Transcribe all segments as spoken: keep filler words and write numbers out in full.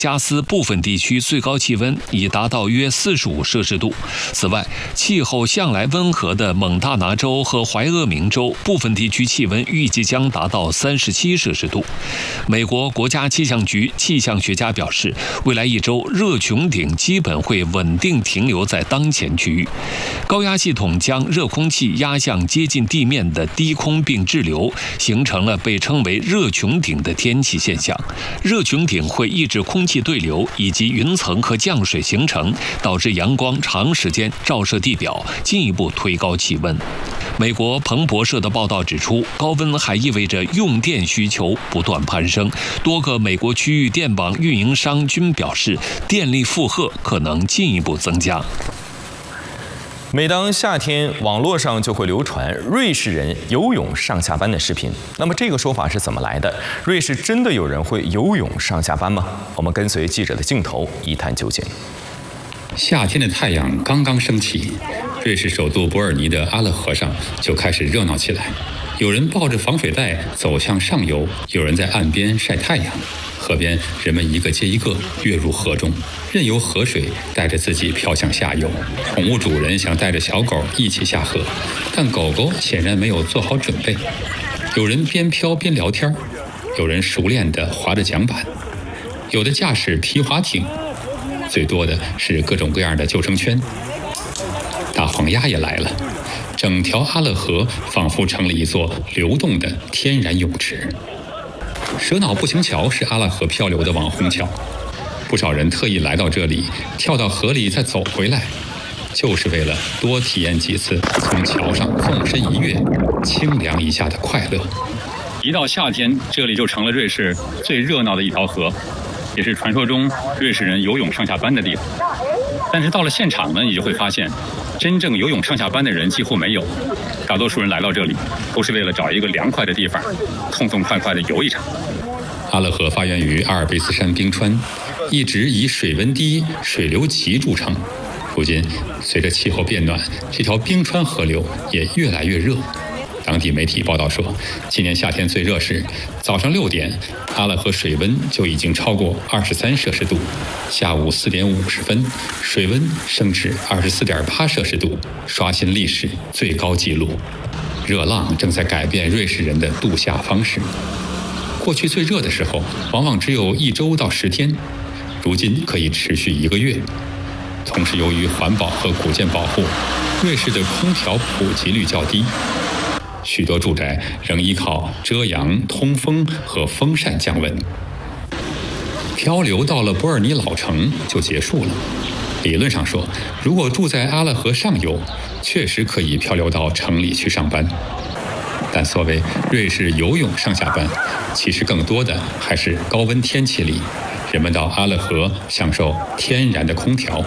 加斯部分地区最高气温已达到约四十五摄氏度。此外，气候向来温和的蒙大拿州和怀俄明州部分地区气温预计将达到三十七摄氏度。美国国家气象局气象学家表示，未来一周热穹顶基本会稳定停留在当前区域。高压系统将热空气压向接近地面的低空并滞留，形成了被称为热穹顶的天气现象。热穹顶会抑制空气对流以及云层和降水形成，导致阳光长时间照射地表，进一步推高气温。美国彭博社的报道指出，高温还意味着用电需求不断攀升，多个美国区域电网运营商均表示，电力负荷可能进一步增加。 每当夏天，网络上就会流传瑞士人游泳上下班的视频。那么这个说法是怎么来的？瑞士真的有人会游泳上下班吗？我们跟随记者的镜头一探究竟。 夏天的太阳刚刚升起，瑞士首都伯尔尼的阿勒河上就开始热闹起来。有人抱着防水袋走向上游，有人在岸边晒太阳。河边，人们一个接一个跃入河中，任由河水带着自己飘向下游。宠物主人想带着小狗一起下河，但狗狗显然没有做好准备。有人边飘边聊天，有人熟练地划着桨板，有的驾驶皮划艇，最多的是各种各样的救生圈。大黄鸭也来了，整条阿勒河仿佛成了一座流动的天然泳池。蛇脑步行桥是阿勒河漂流的网红桥，不少人特意来到这里，跳到河里再走回来，就是为了多体验几次从桥上纵身一跃，清凉一下的快乐。一到夏天，这里就成了瑞士最热闹的一条河，也是传说中瑞士人游泳上下班的地方。但是到了现场呢，你就会发现，真正游泳上下班的人几乎没有，大多数人来到这里都是为了找一个凉快的地方，痛痛快快地游一场。阿勒河发源于阿尔卑斯山冰川，一直以水温低、水流急著称。如今，随着气候变暖，这条冰川河流也越来越热。当地媒体报道说，今年夏天最热时，早上六点，阿勒河水温就已经超过二十三摄氏度；下午四点五十分，水温升至二十四点八摄氏度，刷新历史最高纪录。热浪正在改变瑞士人的度夏方式。过去最热的时候，往往只有一周到十天，如今可以持续一个月。同时，由于环保和古建保护，瑞士的空调普及率较低。许多住宅仍依靠遮阳、通风和风扇降温。漂流到了伯尔尼老城就结束了。理论上说，如果住在阿勒河上游，确实可以漂流到城里去上班。但所谓瑞士游泳上下班，其实更多的还是高温天气里，人们到阿勒河享受天然的空调。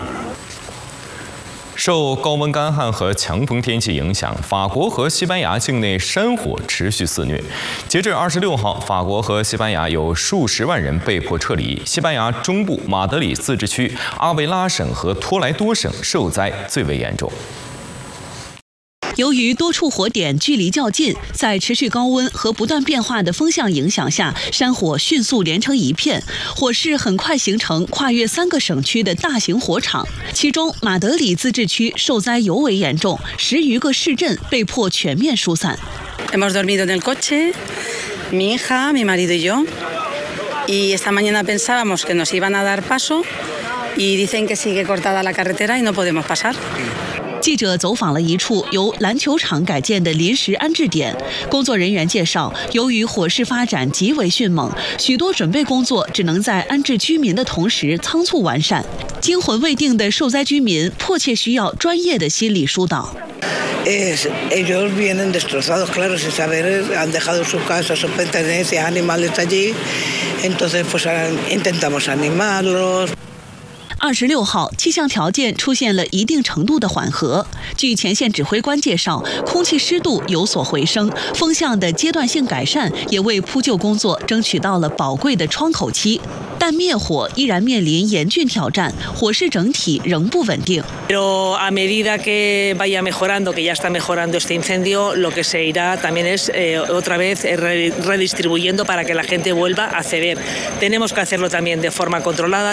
受高温干旱和强风天气影响，法国和西班牙境内山火持续肆虐。截至二十六号，法国和西班牙有数十万人被迫撤离。西班牙中部马德里自治区、阿维拉省和托莱多省受灾最为严重。 由于多处火点距离较近，在持续高温和不断变化的风向影响下，山火迅速连成一片，火势很快形成跨越三个省区的大型火场。其中，马德里自治区受灾尤为严重，十余个市镇被迫全面疏散。 Hemos dormido en el coche, mi hija, mi marido y yo, y esta mañana pensábamos que nos iban a dar paso, y dicen que sigue cortada la carretera y no podemos pasar. 记者走访了一处由篮球场改建的临时安置点，工作人员介绍，由于火势发展极为迅猛，许多准备工作只能在安置居民的同时仓促完善。惊魂未定的受灾居民迫切需要专业的心理疏导。 Es, ellos vienen destrozados, claro, sin saber, han dejado sus casas, sus pertenencias, animales allí, entonces pues intentamos animarlos. 二十六号，气象条件出现了一定程度的缓和。据前线指挥官介绍，空气湿度有所回升，风向的阶段性改善也为扑救工作争取到了宝贵的窗口期。但但灭火依然面临严峻挑战，火势整体仍不稳定。 Pero a medida que vaya mejorando, que ya está mejorando este incendio, lo que se irá también es eh, otra vez redistribuyendo para que la gente vuelva a ceder. Tenemos que hacerlo también de forma controlada.